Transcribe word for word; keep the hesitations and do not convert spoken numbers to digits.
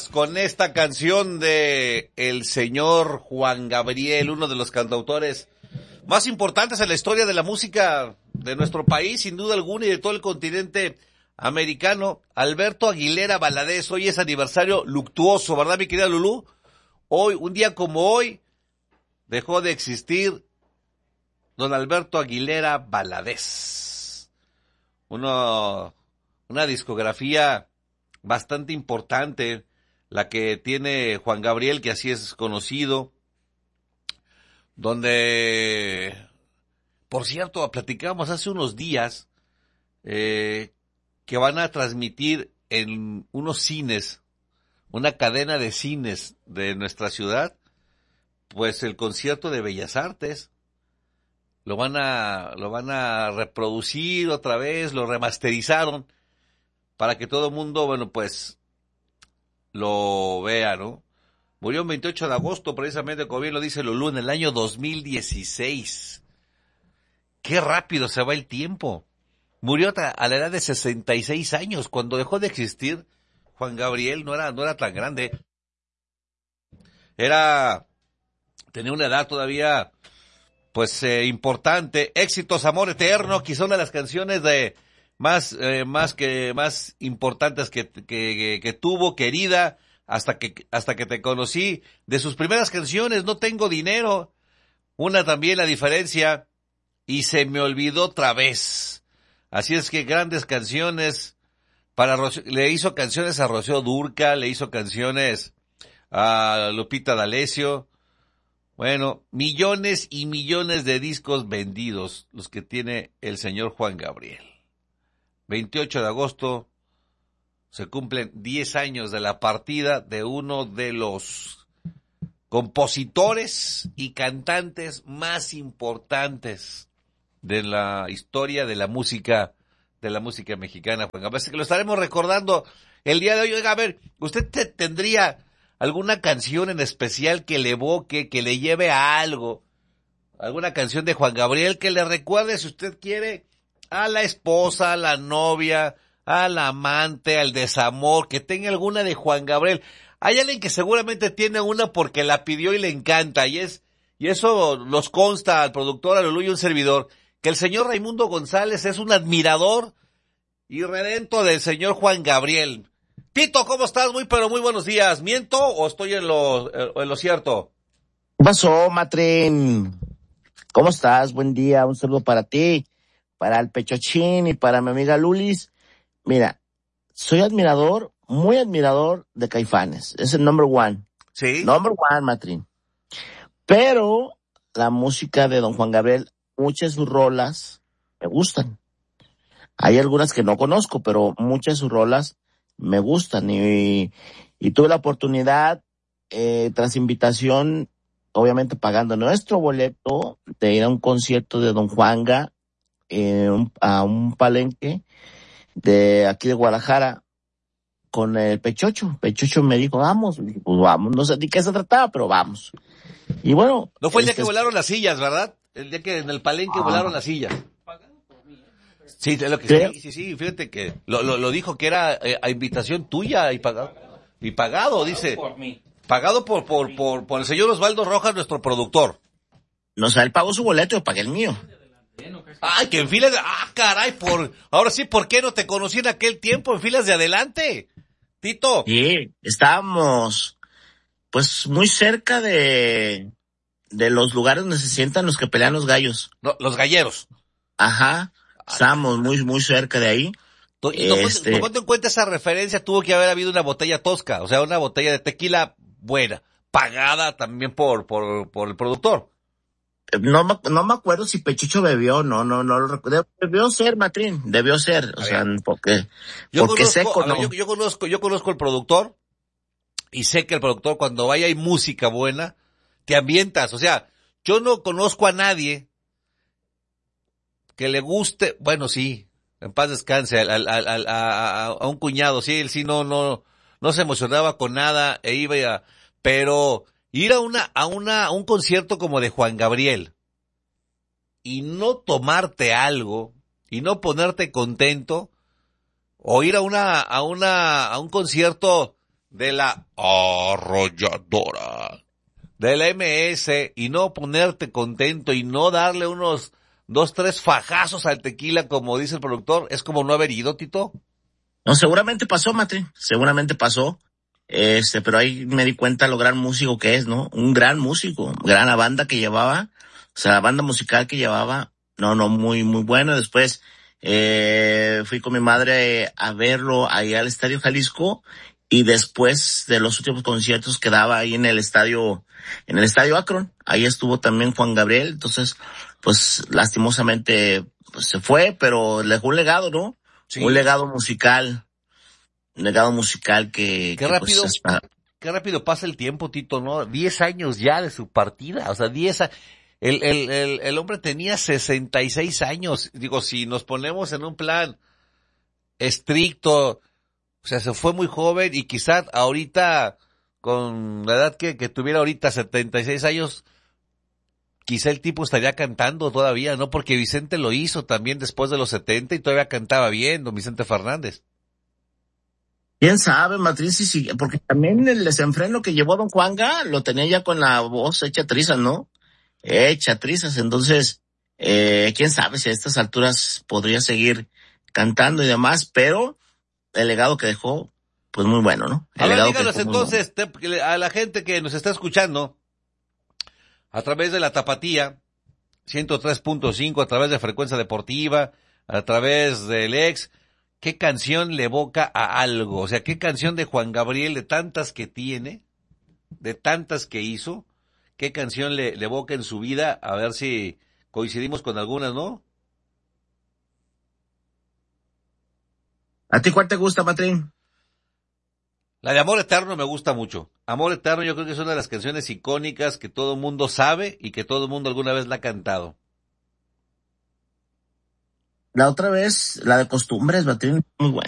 Vámonos con esta canción de el señor Juan Gabriel, uno de los cantautores más importantes en la historia de la música de nuestro país, sin duda alguna, y de todo el continente americano. Alberto Aguilera Valadez, hoy es aniversario luctuoso, ¿verdad, mi querida Lulú? Hoy, un día como hoy, dejó de existir don Alberto Aguilera Valadez. Uno, una discografía bastante importante, la que tiene Juan Gabriel, que así es conocido, donde, por cierto, platicábamos hace unos días eh, que van a transmitir en unos cines, una cadena de cines de nuestra ciudad, pues el concierto de Bellas Artes. Lo van a, lo van a reproducir otra vez, lo remasterizaron para que todo el mundo, bueno, pues, lo vea, ¿no? Murió el veintiocho de agosto, precisamente, como bien lo dice Lulú, en el año dos mil dieciséis. Qué rápido se va el tiempo. Murió a la edad de sesenta y seis años. Cuando dejó de existir, Juan Gabriel no era, no era tan grande. Era, tenía una edad todavía, pues, eh, importante. Éxitos, Amor Eterno, quizá una de las canciones de más, eh, más que, más importantes que, que, que, que tuvo, Querida, hasta que, hasta que te conocí. De sus primeras canciones, No Tengo Dinero, una también, La Diferencia, y Se Me Olvidó Otra Vez. Así es que grandes canciones para Rocío, le hizo canciones a Rocío Dúrcal, le hizo canciones a Lupita D'Alessio. Bueno, millones y millones de discos vendidos, los que tiene el señor Juan Gabriel. veintiocho de agosto se cumplen diez años de la partida de uno de los compositores y cantantes más importantes de la historia de la música, de la música mexicana, Juan Gabriel. Así que lo estaremos recordando el día de hoy. Oiga, a ver, ¿usted te, tendría alguna canción en especial que le evoque, que le lleve a algo? ¿Alguna canción de Juan Gabriel que le recuerde, si usted quiere, a la esposa, a la novia, al amante, al desamor, que tenga alguna de Juan Gabriel? Hay alguien que seguramente tiene una porque la pidió y le encanta, y es, y eso nos consta al productor, a Lulú y un servidor, que el señor Raimundo González es un admirador y redento del señor Juan Gabriel. Tito, ¿cómo estás? Muy, pero muy buenos días. ¿Miento o estoy en lo, en lo cierto? ¿Qué pasó, Matrín? ¿Cómo estás? Buen día, un saludo para ti, para el Pechochín y para mi amiga Lulis. Mira, soy admirador, muy admirador de Caifanes. Es el number one. Sí. Number one, Matrín. Pero la música de don Juan Gabriel, muchas de sus rolas me gustan. Hay algunas que no conozco, pero muchas de sus rolas me gustan. Y, y tuve la oportunidad, eh, tras invitación, obviamente pagando nuestro boleto, de ir a un concierto de don Juanga, eh, un, a un palenque de aquí de Guadalajara, con el Pechocho. Pechocho me dijo, vamos, dije, pues vamos, no sé de qué se trataba, pero vamos. Y bueno. No fue el día este, que volaron las sillas, ¿verdad? El día que en el palenque ah. volaron las sillas. Sí, es lo que sí, sí, sí, sí, fíjate que lo, lo, lo dijo que era eh, a invitación tuya y pagado, y pagado, dice. Por mí. Pagado por, por, por, por el señor Osvaldo Rojas, nuestro productor. No, o sea, él pagó su boleto, yo pagué el mío. Ay, que en filas de... Ah, caray, por... Ahora sí, ¿por qué no te conocí en aquel tiempo en filas de adelante, Tito? Sí, estábamos, pues, muy cerca de, de los lugares donde se sientan los que pelean los gallos. No, los galleros. Ajá, estábamos muy, muy cerca de ahí. Y este... tomando en cuenta esa referencia, tuvo que haber habido una botella tosca, o sea, una botella de tequila buena, pagada también por, por, por el productor. No me, no me acuerdo si Pechucho bebió, no, no, no lo recuerdo. Debió ser, Matrín, debió ser, o sea, porque, yo porque conozco, seco, ver, no. Yo, yo conozco, yo conozco el productor, y sé que el productor, cuando vaya hay música buena, te ambientas, o sea, yo no conozco a nadie que le guste, bueno, sí, en paz descanse, al, al, al, a, a un cuñado, sí, él sí no, no, no se emocionaba con nada, e iba a, pero ir a una, a una, a un concierto como de Juan Gabriel y no tomarte algo y no ponerte contento, o ir a una, a una, a un concierto de la arrolladora, de la M S, y no ponerte contento y no darle unos dos, tres fajazos al tequila, como dice el productor, es como no haber ido, Tito. No, seguramente pasó, Mate, seguramente pasó, este, pero ahí me di cuenta lo gran músico que es, ¿no? Un gran músico, gran banda que llevaba, o sea, la banda musical que llevaba, no, no, muy, muy bueno. Después, eh, fui con mi madre a verlo ahí al Estadio Jalisco, y después de los últimos conciertos que daba ahí en el estadio, en el Estadio Akron, ahí estuvo también Juan Gabriel. Entonces, pues, lastimosamente, pues, se fue, pero le dejó un legado, ¿no? Sí. Un legado musical, un legado musical que... Qué que, rápido, pues, hasta... qué rápido pasa el tiempo, Tito, ¿no? Diez años ya de su partida, o sea, diez años. El, el, el, el hombre tenía sesenta y seis años. Digo, si nos ponemos en un plan estricto, o sea, se fue muy joven, y quizás ahorita, con la edad que, que tuviera ahorita, setenta y seis años, quizá el tipo estaría cantando todavía, ¿no? Porque Vicente lo hizo también después de los setenta y todavía cantaba bien, don Vicente Fernández. ¿Quién sabe, Matriz? Sí, sí, porque también el desenfreno que llevó don Juanga lo tenía ya con la voz hecha trizas, ¿no? Hecha trizas. Entonces, eh, quién sabe si a estas alturas podría seguir cantando y demás, pero el legado que dejó, pues muy bueno, ¿no? El A ver, legado díganos que dejó entonces, te, a la gente que nos está escuchando, a través de la Tapatía, ciento tres punto cinco, a través de Frecuencia Deportiva, a través del Ex, ¿qué canción le evoca a algo? O sea, ¿qué canción de Juan Gabriel, de tantas que tiene, de tantas que hizo, qué canción le, le evoca en su vida? A ver si coincidimos con algunas, ¿no? ¿A ti cuál te gusta, Matrín? La de Amor Eterno me gusta mucho. Amor Eterno yo creo que es una de las canciones icónicas que todo el mundo sabe y que todo el mundo alguna vez la ha cantado. La otra vez, la de Costumbres, Matrín, muy buena.